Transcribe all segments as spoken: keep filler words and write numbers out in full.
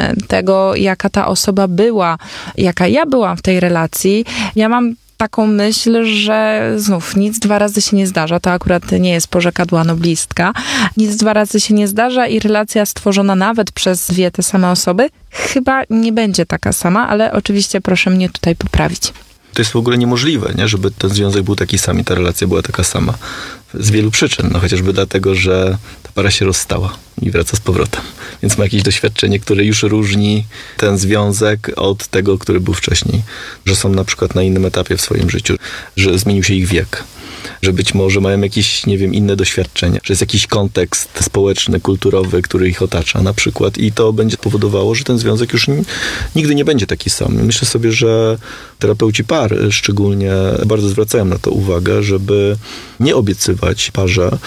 ocenę tego, jaka ta osoba była, jaka ja byłam w tej relacji, ja mam taką myśl, że znów nic dwa razy się nie zdarza. To akurat nie jest porzekadła noblistka. Nic dwa razy się nie zdarza i relacja stworzona nawet przez dwie te same osoby chyba nie będzie taka sama, ale oczywiście proszę mnie tutaj poprawić. To jest w ogóle niemożliwe, nie? Żeby ten związek był taki sam i ta relacja była taka sama. Z wielu przyczyn. No chociażby dlatego, że ta para się rozstała i wraca z powrotem. Więc ma jakieś doświadczenie, które już różni ten związek od tego, który był wcześniej. Że są na przykład na innym etapie w swoim życiu. Że zmienił się ich wiek. Że być może mają jakieś, nie wiem, inne doświadczenia. Że jest jakiś kontekst społeczny, kulturowy, który ich otacza na przykład. I to będzie powodowało, że ten związek już n- nigdy nie będzie taki sam. Myślę sobie, że terapeuci par szczególnie bardzo zwracają na to uwagę, żeby nie obiecywać parze,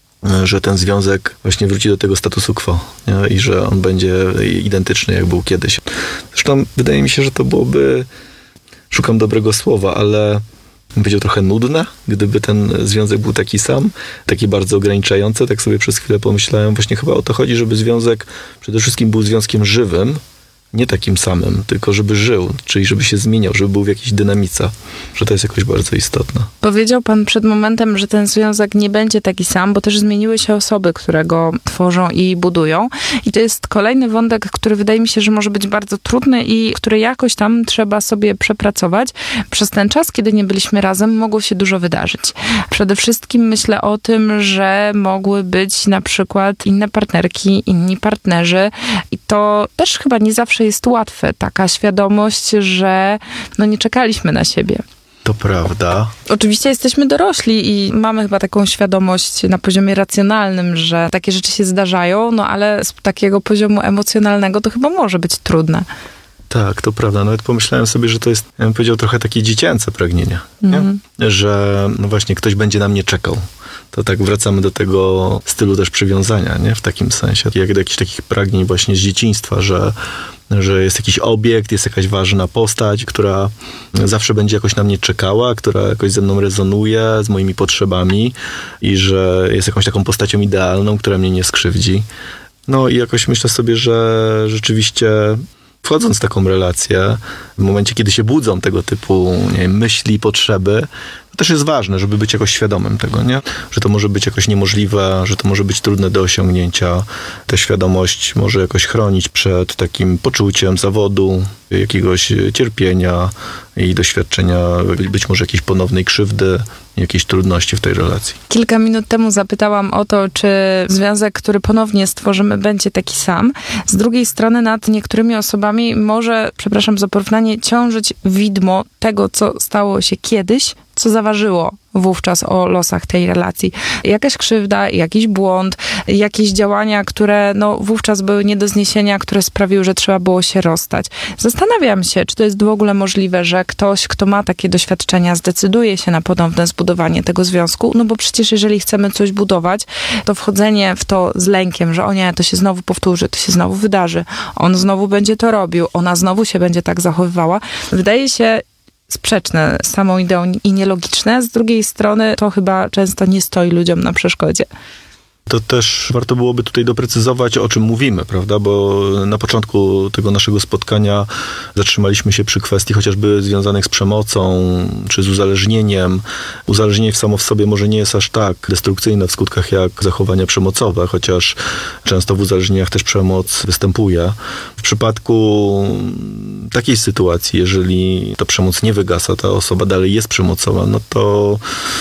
że ten związek właśnie wróci do tego statusu quo, nie? I że on będzie identyczny, jak był kiedyś. Zresztą wydaje mi się, że to byłoby, szukam dobrego słowa, ale bym powiedział trochę nudne, gdyby ten związek był taki sam, taki bardzo ograniczający. Tak sobie przez chwilę pomyślałem, właśnie chyba o to chodzi, żeby związek przede wszystkim był związkiem żywym, nie takim samym, tylko żeby żył, czyli żeby się zmieniał, żeby był w jakiejś dynamice, że to jest jakoś bardzo istotne. Powiedział pan przed momentem, że ten związek nie będzie taki sam, bo też zmieniły się osoby, które go tworzą i budują. I to jest kolejny wątek, który wydaje mi się, że może być bardzo trudny i który jakoś tam trzeba sobie przepracować. Przez ten czas, kiedy nie byliśmy razem, mogło się dużo wydarzyć. Przede wszystkim myślę o tym, że mogły być na przykład inne partnerki, inni partnerzy i to też chyba nie zawsze jest łatwe. Taka świadomość, że no nie czekaliśmy na siebie. To prawda. Oczywiście jesteśmy dorośli i mamy chyba taką świadomość na poziomie racjonalnym, że takie rzeczy się zdarzają, no ale z takiego poziomu emocjonalnego to chyba może być trudne. Tak, to prawda. Nawet pomyślałem sobie, że to jest, ja bym powiedział, trochę takie dziecięce pragnienie. Mm. Nie? Że no właśnie ktoś będzie na mnie czekał. To tak wracamy do tego stylu też przywiązania, nie? W takim sensie. Jak do jakichś takich pragnień właśnie z dzieciństwa, że, że jest jakiś obiekt, jest jakaś ważna postać, która zawsze będzie jakoś na mnie czekała, która jakoś ze mną rezonuje, z moimi potrzebami i że jest jakąś taką postacią idealną, która mnie nie skrzywdzi. No i jakoś myślę sobie, że rzeczywiście wchodząc w taką relację, w momencie, kiedy się budzą tego typu, nie wiem, myśli, potrzeby, to też jest ważne, żeby być jakoś świadomym tego, nie? Że to może być jakoś niemożliwe, że to może być trudne do osiągnięcia. Ta świadomość może jakoś chronić przed takim poczuciem zawodu, jakiegoś cierpienia i doświadczenia być może jakiejś ponownej krzywdy, jakiejś trudności w tej relacji. Kilka minut temu zapytałam o to, czy związek, który ponownie stworzymy, będzie taki sam. Z drugiej strony nad niektórymi osobami może, przepraszam za porównanie, ciążyć widmo tego, co stało się kiedyś, co zaważyło wówczas o losach tej relacji. Jakaś krzywda, jakiś błąd, jakieś działania, które no, wówczas były nie do zniesienia, które sprawiły, że trzeba było się rozstać. Zastanawiam się, czy to jest w ogóle możliwe, że ktoś, kto ma takie doświadczenia, zdecyduje się na ponowne zbudowanie tego związku, no bo przecież jeżeli chcemy coś budować, to wchodzenie w to z lękiem, że o nie, to się znowu powtórzy, to się znowu wydarzy, on znowu będzie to robił, ona znowu się będzie tak zachowywała, wydaje się sprzeczne z samą ideą i nielogiczne. Z drugiej strony to chyba często nie stoi ludziom na przeszkodzie. To też warto byłoby tutaj doprecyzować, o czym mówimy, prawda? Bo na początku tego naszego spotkania zatrzymaliśmy się przy kwestii chociażby związanych z przemocą, czy z uzależnieniem. Uzależnienie samo w sobie może nie jest aż tak destrukcyjne w skutkach jak zachowania przemocowe, chociaż często w uzależnieniach też przemoc występuje. W przypadku takiej sytuacji, jeżeli ta przemoc nie wygasa, ta osoba dalej jest przemocowa, no to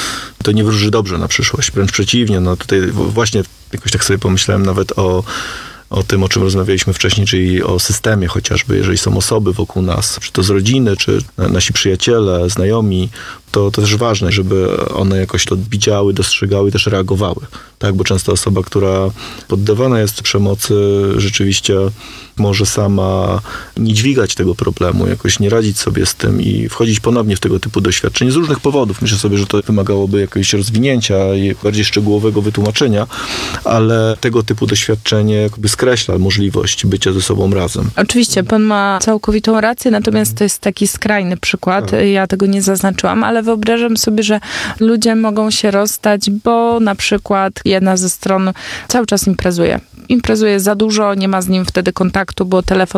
to nie wróży dobrze na przyszłość. Wręcz przeciwnie. No tutaj właśnie jakoś tak sobie pomyślałem nawet o, o tym, o czym rozmawialiśmy wcześniej, czyli o systemie chociażby. Jeżeli są osoby wokół nas, czy to z rodziny, czy nasi przyjaciele, znajomi, to, to też ważne, żeby one jakoś to widziały, dostrzegały i też reagowały. Tak? Bo często osoba, która poddawana jest przemocy, rzeczywiście może sama nie dźwigać tego problemu, jakoś nie radzić sobie z tym i wchodzić ponownie w tego typu doświadczeń z różnych powodów. Myślę sobie, że to wymagałoby jakiegoś rozwinięcia i bardziej szczegółowego wytłumaczenia, ale tego typu doświadczenie jakby skreśla możliwość bycia ze sobą razem. Oczywiście, pan ma całkowitą rację, natomiast to jest taki skrajny przykład. Ja tego nie zaznaczyłam, ale wyobrażam sobie, że ludzie mogą się rozstać, bo na przykład jedna ze stron cały czas imprezuje. Imprezuje za dużo, nie ma z nim wtedy kontaktu, bo telefon